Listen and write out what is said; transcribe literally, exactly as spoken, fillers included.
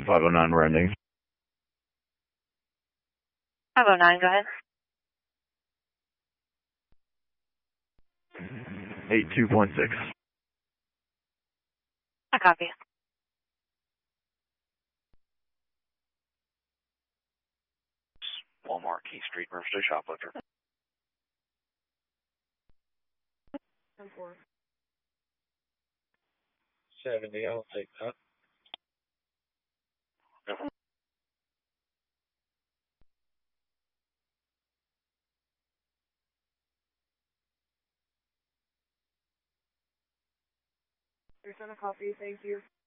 five oh nine Branding. five oh nine, go ahead. eighty-two point six. I copy. Walmart, Key Street, Birthday Shoplifter. ten four. seventy, I'll take that. There's a copy, thank you.